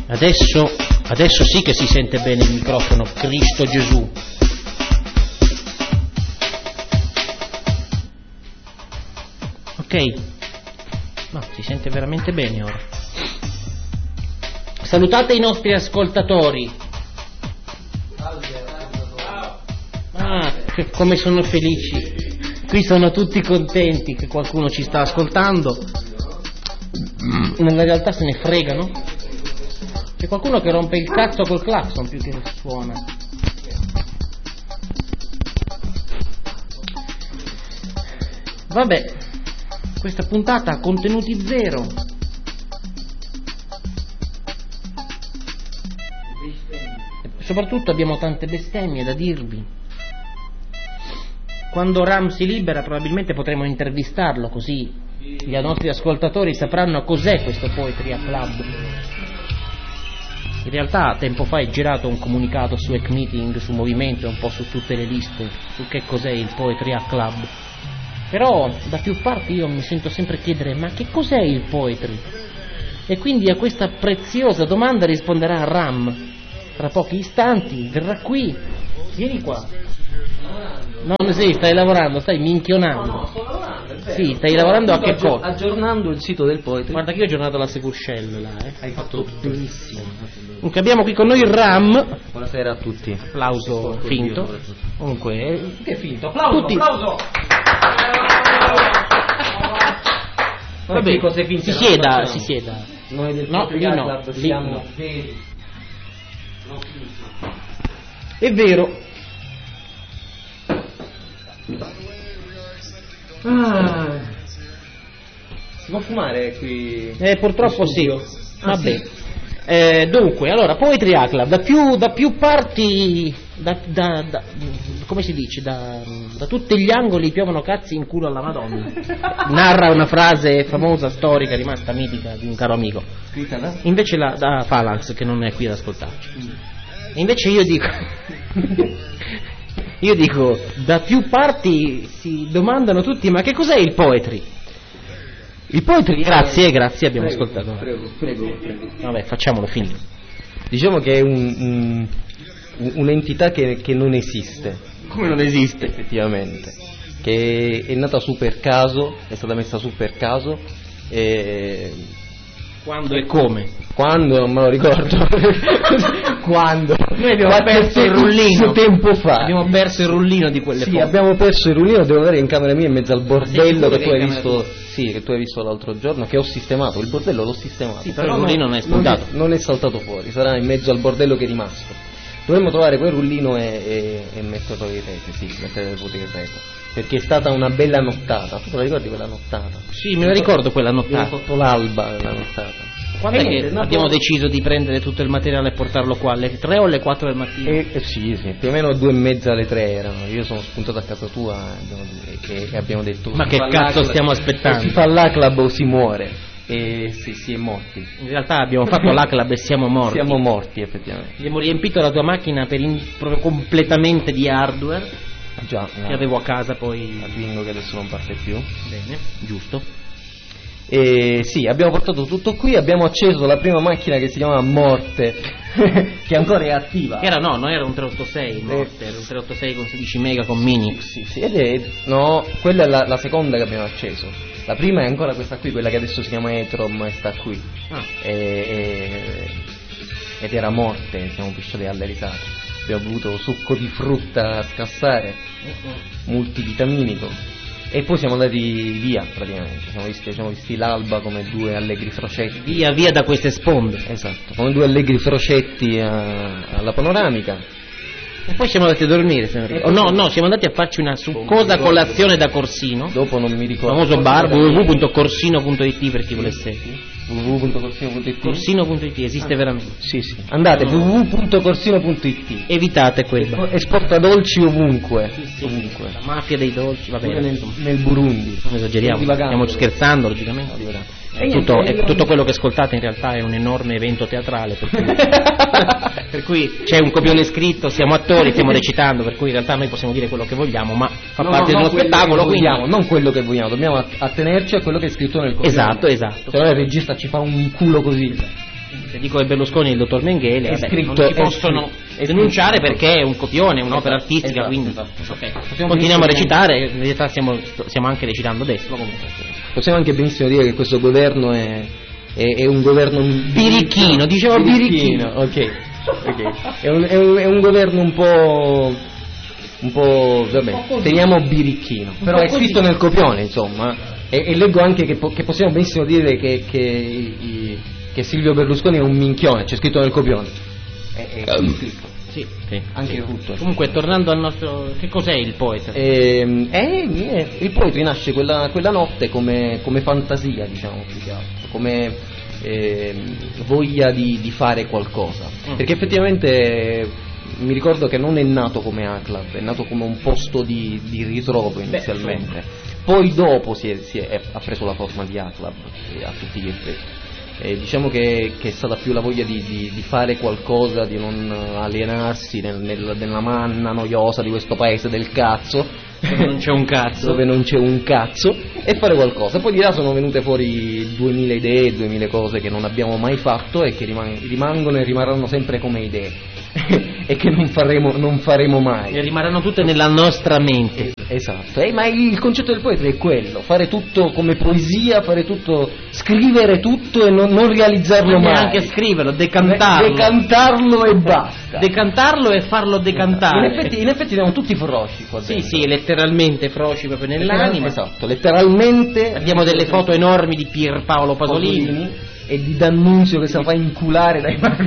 Adesso sì che si sente bene il microfono, Cristo Gesù. Ok, no, si sente veramente bene ora. Salutate i nostri ascoltatori. Ah, come sono felici. Qui sono tutti contenti che qualcuno ci sta ascoltando. Nella realtà se ne fregano. C'è qualcuno che rompe il cazzo col clacson più che suona. Vabbè, questa puntata ha contenuti zero. Soprattutto abbiamo tante bestemmie da dirvi. Quando Ram si libera probabilmente potremo intervistarlo, così gli nostri ascoltatori sapranno cos'è questo Poetry Club. In realtà tempo fa è girato un comunicato su Hack Meeting, su Movimento e un po' su tutte le liste su che cos'è il Poetry Club. Però da più parti io mi sento sempre chiedere: ma che cos'è il poetry? E quindi a questa preziosa domanda risponderà Ram tra pochi istanti, verrà qui. Vieni qua. Non sì, stai lavorando, stai minchionando. No, sto lavorando, è vero. Sì, stai lavorando a che cosa? Aggiornando il sito del Poetry. Guarda che io ho aggiornato la Secure Shell là, Hai fatto benissimo. Comunque abbiamo qui con noi il Ram. Buonasera a tutti. Applauso finto. Comunque, che finto? Applauso, tutti. applauso. Vabbè, cose finte si sieda, si sieda. Noi del No, Poetry lì no, Club lì siamo no. veri. È vero. Si può fumare qui? Purtroppo sì. Vabbè. Sì. Dunque, allora, Poetry Club, da più parti, come si dice, da tutti gli angoli piovono cazzi in culo alla Madonna. Narra una frase famosa, storica, rimasta mitica di un caro amico. Scritta da? Invece da Phalanx, che non è qui ad ascoltarci. E invece io dico, da più parti si domandano tutti: ma che cos'è il poetry? Il poetry, grazie, abbiamo ascoltato. Prego. Vabbè, facciamolo finire. Diciamo che è un'entità che non esiste. Come non esiste? Effettivamente. Che è nata su per caso, è stata messa su per caso. Quando e come? Quando non me lo ricordo. Quando? Noi abbiamo perso il rullino. Tempo fa. Abbiamo perso il rullino di quelle Sì, foto. abbiamo perso il rullino, devo avere in camera mia in mezzo al bordello che tu hai in visto. Sì, che tu hai visto l'altro giorno, che ho sistemato. Il bordello l'ho sistemato. Sì, però il rullino non è spuntato. Non è saltato fuori, sarà in mezzo al bordello che è rimasto. Dovremmo trovare quel rullino e metterlo in rete, sì, mettere le foto in rete. Perché è stata una bella nottata. Tu te la ricordi quella nottata? Sì, me la ricordo quella nottata. Abbiamo fatto l'alba la nottata. Quando è che abbiamo deciso di prendere tutto il materiale e portarlo qua? Alle 3 o alle 4 del mattino? Sì, più o meno 2:30 alle 3 erano. Io sono spuntato a casa tua e abbiamo detto: ma che cazzo stiamo aspettando? Si fa l'A-Club o si muore. E si è morti. In realtà abbiamo fatto l'A-Club e siamo morti. Siamo morti effettivamente. Abbiamo riempito la tua macchina proprio completamente di hardware. Già, che avevo a casa poi. A Bingo che adesso non parte più. Bene, giusto. E sì, abbiamo portato tutto qui, abbiamo acceso la prima macchina che si chiama Morte, che ancora è attiva. Non era un 386 Morte, era un 386 con 16 mega con Mini. Sì, no, quella è la seconda che abbiamo acceso. La prima è ancora questa qui, quella che adesso si chiama Etrom e sta qui. Ed era Morte, siamo pisciati alle risate. Abbiamo bevuto succo di frutta a scassare, multivitaminico. E poi siamo andati via praticamente, siamo visti l'alba come due allegri frocetti. Via da queste sponde. Esatto, come due allegri frocetti alla panoramica. E poi siamo andati a dormire, se non ricordo. No, siamo andati a farci una succosa colazione da Corsino. Dopo non mi ricordo. Il famoso bar www.corsino.it per chi volesse. www.corsino.it. Corsino.it esiste veramente. Sì. Andate www.corsino.it. Evitate quel bar. Esporta dolci ovunque. Sì. Ovunque. La mafia dei dolci, va bene. Nel Burundi. Non esageriamo, stiamo scherzando logicamente. Tutto quello che ascoltate in realtà è un enorme evento teatrale, per cui c'è un copione scritto, siamo attori, stiamo recitando, per cui in realtà noi possiamo dire quello che vogliamo, ma fa parte dello spettacolo, quindi non quello che vogliamo, dobbiamo attenerci a quello che è scritto nel copione. Esatto. Se no il regista ci fa un culo così. Se dico che Berlusconi è il dottor Mengele, non ci possono denunciare perché è un copione, un'opera artistica, quindi continuiamo a recitare, in realtà stiamo anche recitando adesso. Possiamo anche benissimo dire che questo governo è un governo birichino, dicevo birichino. Ok. È un governo un po' vabbè, teniamo birichino, però è scritto nel copione, insomma, e leggo anche che possiamo benissimo dire che Silvio Berlusconi è un minchione, c'è scritto nel copione. Sì. Anche tutto. Comunque, tornando al nostro, che cos'è il poeta? Il poetry nasce quella notte come fantasia, diciamo, più che altro, come voglia di fare qualcosa, perché effettivamente mi ricordo che non è nato come A-Club, è nato come un posto di ritrovo inizialmente, poi dopo ha preso la forma di A-Club a tutti gli effetti. Diciamo che è stata più la voglia di fare qualcosa, di non alienarsi nella manna noiosa di questo paese del cazzo, dove non c'è un cazzo, e fare qualcosa. Poi di là sono venute fuori 2000 idee, 2000 cose che non abbiamo mai fatto e che rimangono e rimarranno sempre come idee e che non faremo mai, e rimarranno tutte nella nostra mente. Esatto, ma il concetto del poeta è quello: fare tutto come poesia, fare tutto, scrivere tutto e non realizzarlo mai. Neanche scriverlo, decantarlo e basta. Decantarlo e farlo decantare. In effetti siamo tutti froci qua dentro. Sì, letteralmente froci proprio nell'anima. Esatto, letteralmente. Abbiamo delle foto enormi di Pierpaolo Pasolini e di D'Annunzio che si fa inculare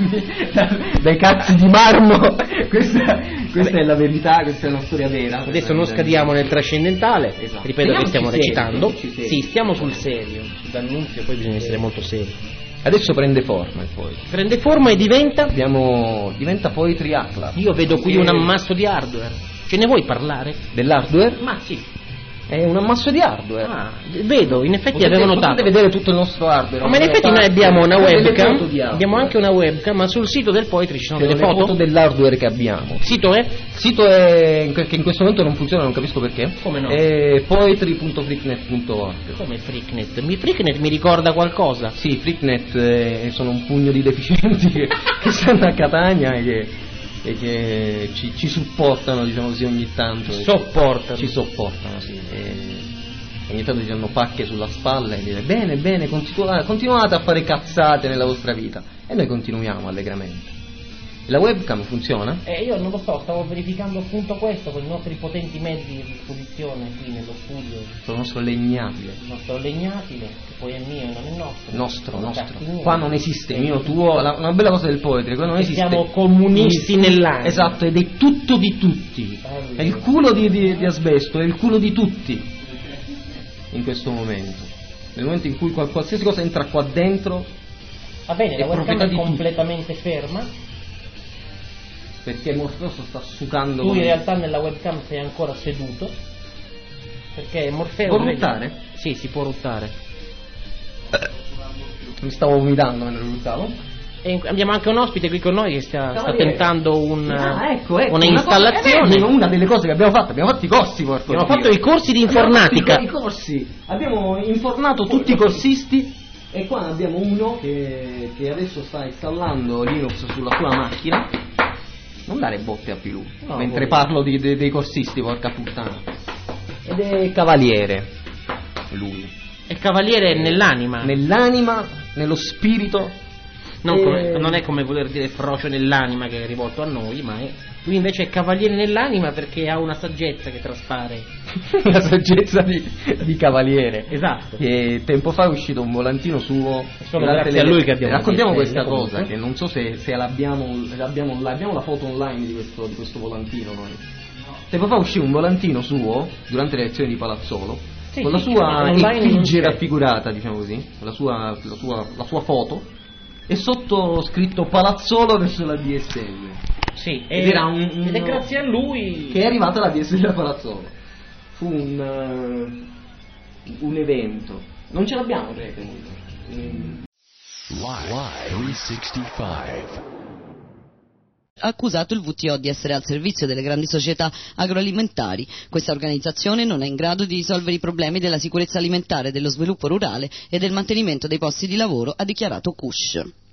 dai cazzi di marmo. Questa è la verità, questa è una storia vera. Adesso non scadiamo nel trascendentale, esatto. Ripeto che stiamo recitando. Sì, stiamo sul serio. Su D'Annunzio poi bisogna essere molto seri. Adesso prende forma il poetry. Prende forma e diventa Poetry A-Club. Io vedo qui un ammasso di hardware. Ce ne vuoi parlare? Dell'hardware? Ma sì. È un ammasso di hardware. Vedo, in effetti avevo notato. Potete vedere tutto il nostro hardware. Ma in effetti noi abbiamo una webcam. Abbiamo anche una webcam, ma sul sito del Poetry ci sono delle foto dell'hardware che abbiamo. Il sito è? Il sito è che in questo momento non funziona, non capisco perché. Come no? È poetry.freaknet.org. Come Freaknet? Freaknet mi ricorda qualcosa. Sì, Freaknet sono un pugno di deficienti che stanno a Catania e che ci supportano, diciamo così, ogni tanto. Ci sopportano, sì. E ogni tanto ci danno pacche sulla spalla e dire bene, continuate a fare cazzate nella vostra vita, e noi continuiamo allegramente. La webcam funziona? Io non lo so, stavo verificando appunto questo con i nostri potenti mezzi a disposizione qui nello studio. Il nostro legnabile. Il nostro legnabile, che poi è mio e non è nostro. Nostro. Qua non esiste mio, tuo. Una bella cosa del poetry, qua non esiste. Siamo comunisti nell'anima. Esatto, ed è tutto di tutti. È il culo di asbesto, è il culo di tutti. In questo momento. Nel momento in cui qualsiasi cosa entra qua dentro. Va bene, la webcam è completamente ferma. Perché Morfeo sta succando. Tu in realtà nella webcam sei ancora seduto. Perché Morfeo. Può ruttare? Sì, si può ruttare. Mi stavo vomitando mentre ruttavo. E abbiamo anche un ospite qui con noi che sta tentando una installazione. Una delle cose che abbiamo fatto i corsi. Abbiamo fatto i corsi di informatica. I corsi. Abbiamo informato tutti i corsisti. E qua abbiamo uno che adesso sta installando Linux sulla sua macchina. Non dare botte a Pilù mentre parlo dei corsisti, porca puttana. Ed è cavaliere lui. È cavaliere nell'anima, nello spirito. Non è come voler dire frocio nell'anima, che è rivolto a noi, ma lui invece è cavaliere nell'anima perché ha una saggezza che traspare. La saggezza di cavaliere. Esatto. Che tempo fa è uscito un volantino suo. Solo grazie a lui che abbiamo. Raccontiamo questa cosa, che non so se abbiamo la foto online di questo volantino noi. Tempo fa uscì un volantino suo durante le lezioni di Palazzolo, con la sua effigie raffigurata, diciamo così, la sua foto, e sotto scritto Palazzolo verso la DSL. Sì, ed è grazie a lui che è arrivata la DSL a Palazzolo. Fu un evento. Non ce l'abbiamo rete. Live 365. Ha accusato il WTO di essere al servizio delle grandi società agroalimentari. Questa organizzazione non è in grado di risolvere i problemi della sicurezza alimentare, dello sviluppo rurale e del mantenimento dei posti di lavoro, ha dichiarato Kush.